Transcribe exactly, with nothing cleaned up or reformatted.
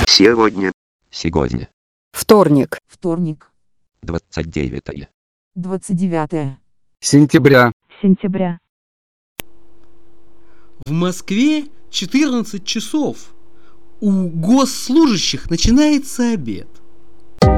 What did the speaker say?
Сегодня. Сегодня. Вторник. Вторник. двадцать девятое. Двадцать девятое. Сентября. Сентября. В Москве четырнадцать часов. У госслужащих начинается обед.